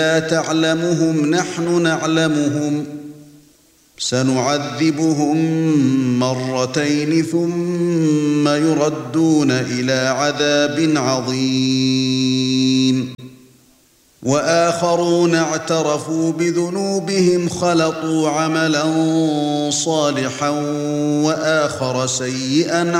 لا تعلمهم نحن نعلمهم سنعذبهم مرتين ثم يردون إلى عذاب عظيم وآخرون اعترفوا بذنوبهم خلطوا عملا صالحا وآخر سيئا